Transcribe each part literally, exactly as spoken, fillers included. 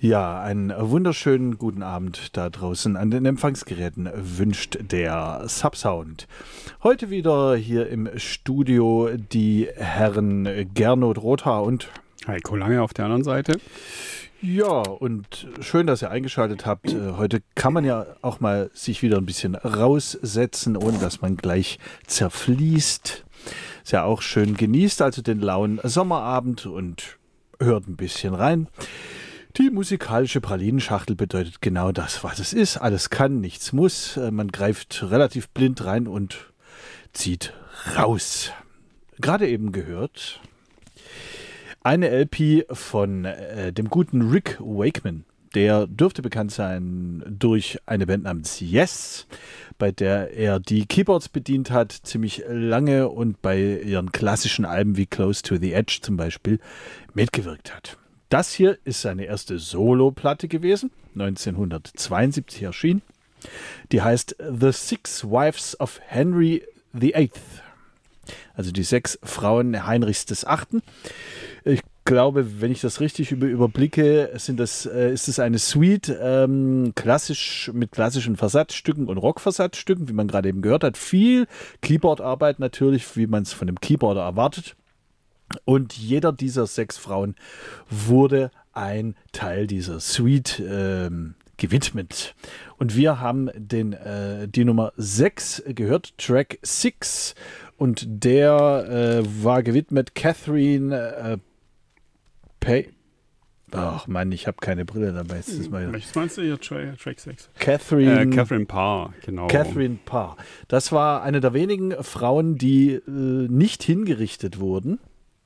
Ja, einen wunderschönen guten Abend da draußen an den Empfangsgeräten wünscht der Subsound. Heute wieder hier im Studio die Herren Gernot Rothaar und Heiko Lange auf der anderen Seite. Ja, und schön, dass ihr eingeschaltet habt. Heute kann man ja auch mal sich wieder ein bisschen raussetzen, ohne dass man gleich zerfließt. Ist ja auch schön, genießt also den lauen Sommerabend und hört ein bisschen rein. Die musikalische Pralinenschachtel bedeutet genau das, was es ist. Alles kann, nichts muss. Man greift relativ blind rein und zieht raus. Gerade eben gehört eine L P von äh, dem guten Rick Wakeman. Der dürfte bekannt sein durch eine Band namens Yes, bei der er die Keyboards bedient hat, ziemlich lange und bei ihren klassischen Alben wie Close to the Edge zum Beispiel mitgewirkt hat. Das hier ist seine erste Solo-Platte gewesen, neunzehnhundertzweiundsiebzig erschienen. Die heißt The Six Wives of Henry the Eighth. Also die sechs Frauen Heinrichs des Achten. Ich glaube, wenn ich das richtig über, überblicke, sind das, äh, ist es eine Suite ähm, klassisch mit klassischen Versatzstücken und Rockversatzstücken, wie man gerade eben gehört hat. Viel Keyboardarbeit natürlich, wie man es von einem Keyboarder erwartet. Und jeder dieser sechs Frauen wurde ein Teil dieser Suite ähm, gewidmet. Und wir haben den, äh, die Nummer sechs gehört, Track sechs. Und der äh, war gewidmet Catherine äh, Pay. Ach Mann, ich habe keine Brille dabei. Jetzt ist mal Welches meinst du hier? Tra- Track sechs? Catherine, äh, Catherine Parr, genau. Catherine Parr. Das war eine der wenigen Frauen, die äh, nicht hingerichtet wurden.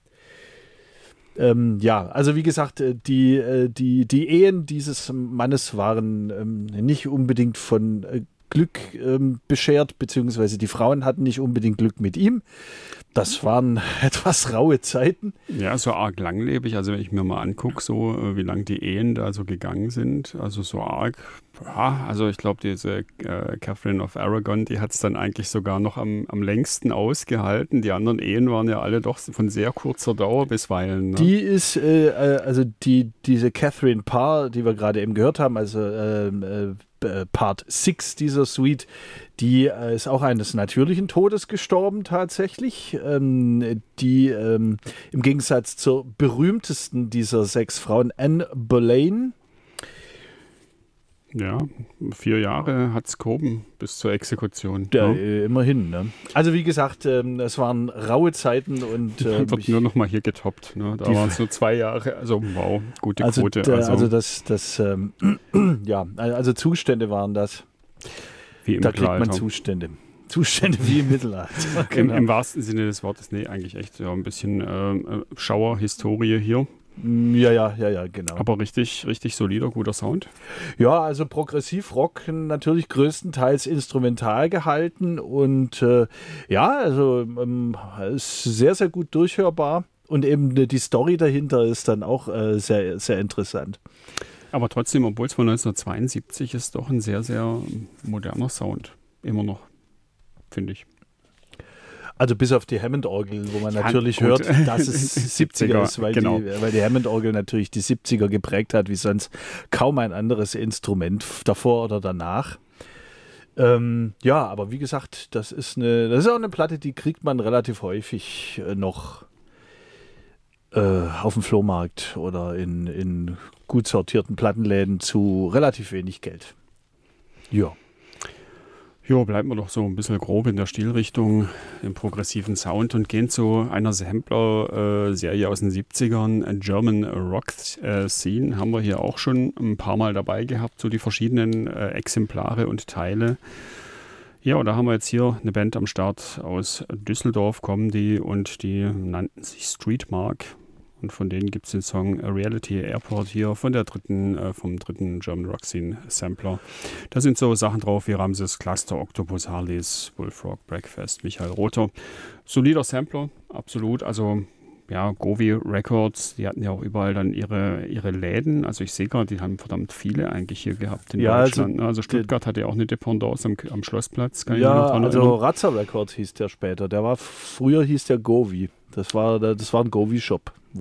Ähm, ja, also wie gesagt, die, die, die Ehen dieses Mannes waren ähm, nicht unbedingt von äh, Glück ähm, beschert, beziehungsweise die Frauen hatten nicht unbedingt Glück mit ihm. Das waren etwas raue Zeiten. Ja, so arg langlebig. Also wenn ich mir mal angucke, so wie lang die Ehen da so gegangen sind, also so arg. Ja, also ich glaube, diese äh, Catherine of Aragon, die hat es dann eigentlich sogar noch am, am längsten ausgehalten. Die anderen Ehen waren ja alle doch von sehr kurzer Dauer bisweilen. Ne? Die ist, äh, also die, diese Catherine Parr, die wir gerade eben gehört haben, also äh, äh, Part sechs dieser Suite, die äh, ist auch eines natürlichen Todes gestorben tatsächlich. Ähm, die ähm, im Gegensatz zur berühmtesten dieser sechs Frauen, Anne Boleyn. Ja, vier Jahre hat es gehoben bis zur Exekution. Ja, ne? äh, immerhin. Ne? Also wie gesagt, ähm, es waren raue Zeiten und äh, wird nur noch mal hier getoppt. Ne? Da waren es nur zwei Jahre. Also wow, gute also Quote. Der, also, also das, das ähm, ja, also Zustände waren das. Wie im da kriegt man Mittelalter. Zustände. Zustände wie im Mittelalter. Im, Im wahrsten Sinne des Wortes, nee, eigentlich echt ja, ein bisschen äh, Schauerhistorie hier. Ja, ja, ja, ja, genau. Aber richtig, richtig solider, guter Sound. Ja, also Progressivrock natürlich größtenteils instrumental gehalten und äh, ja, also ähm, ist sehr, sehr gut durchhörbar und eben die Story dahinter ist dann auch äh, sehr, sehr interessant. Aber trotzdem, obwohl es von neunzehnhundertzweiundsiebzig ist, doch ein sehr, sehr moderner Sound. Immer noch, finde ich. Also bis auf die Hammond-Orgel, wo man ja, natürlich gut. hört, dass es siebziger ist, weil, genau. die, weil die Hammond-Orgel natürlich die siebziger geprägt hat, wie sonst kaum ein anderes Instrument davor oder danach. Ähm, ja, aber wie gesagt, das ist eine, das ist auch eine Platte, die kriegt man relativ häufig äh, noch äh, auf dem Flohmarkt oder in, in gut sortierten Plattenläden zu relativ wenig Geld. Ja. Ja, bleiben wir doch so ein bisschen grob in der Stilrichtung, im progressiven Sound und gehen zu einer Sampler-Serie äh, aus den siebzigern, German Rock äh, Scene, haben wir hier auch schon ein paar Mal dabei gehabt, so die verschiedenen äh, Exemplare und Teile. Ja, und da haben wir jetzt hier eine Band am Start aus Düsseldorf, kommen die und die nannten sich Streetmark. Und von denen gibt es den Song Reality Airport hier von der dritten, äh, vom dritten German Rock Scene Sampler. Da sind so Sachen drauf wie Ramses, Cluster, Octopus, Harleys, Bullfrog, Breakfast, Michael Rother. Solider Sampler, absolut. Also ja, Govi Records, die hatten ja auch überall dann ihre, ihre Läden. Also ich sehe gerade, die haben verdammt viele eigentlich hier gehabt in ja, Deutschland. Also, also Stuttgart hatte ja auch eine Dependance am, am Schlossplatz. Kann ja, ich mich noch dran also erinnern. Razza Records hieß der später. Der war früher hieß der Govi. Das war, das war ein Govi-Shop wohl.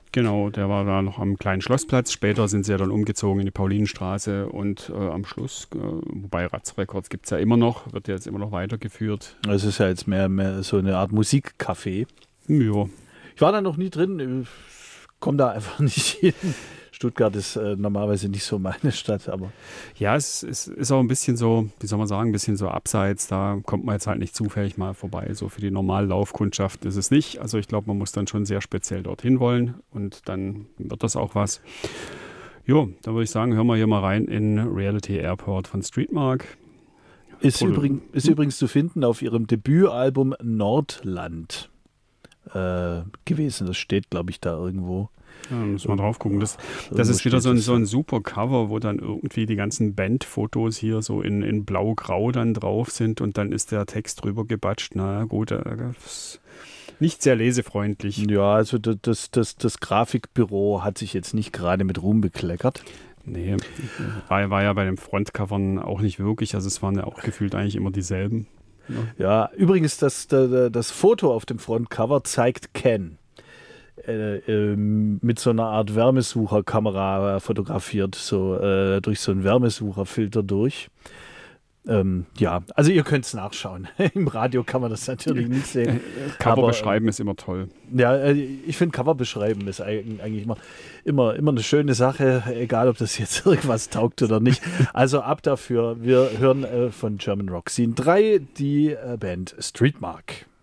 Genau, der war da noch am kleinen Schlossplatz. Später sind sie ja dann umgezogen in die Paulinenstraße und äh, am Schluss, äh, wobei Ratz Records gibt es ja immer noch, wird ja jetzt immer noch weitergeführt. Es ist ja jetzt mehr, mehr so eine Art Musikcafé. Ja. Ich war da noch nie drin, komme da einfach nicht hin. Stuttgart ist äh, normalerweise nicht so meine Stadt, aber. Ja, es, es ist auch ein bisschen so, wie soll man sagen, ein bisschen so abseits. Da kommt man jetzt halt nicht zufällig mal vorbei. So für die normale Laufkundschaft ist es nicht. Also ich glaube, man muss dann schon sehr speziell dorthin wollen und dann wird das auch was. Jo, da würde ich sagen, hören wir hier mal rein in Reality Airport von Streetmark. Ist, übrigens, ist hm? übrigens zu finden auf ihrem Debütalbum Nordland äh, gewesen. Das steht, glaube ich, da irgendwo. Ja, müssen wir drauf gucken. Das, das ist wieder so ein, so ein super Cover, wo dann irgendwie die ganzen Bandfotos hier so in, in blau-grau dann drauf sind und dann ist der Text drüber gebatscht. Na gut, das ist nicht sehr lesefreundlich. Ja, also das, das, das, das Grafikbüro hat sich jetzt nicht gerade mit Ruhm bekleckert. Nee, war, war ja bei den Frontcovern auch nicht wirklich. Also es waren ja auch gefühlt eigentlich immer dieselben. Ja, ja, übrigens, das, das, das Foto auf dem Frontcover zeigt Ken. Äh, äh, mit so einer Art Wärmesucherkamera fotografiert, so äh, durch so einen Wärmesucherfilter durch. Ähm, ja, also ihr könnt es nachschauen. Im Radio kann man das natürlich nicht sehen. Cover aber, beschreiben äh, ist immer toll. Ja, äh, ich finde Cover beschreiben ist eigentlich immer, immer, immer eine schöne Sache, egal ob das jetzt irgendwas taugt oder nicht. Also ab dafür, wir hören äh, von German Rock Scene drei die äh, Band Streetmark.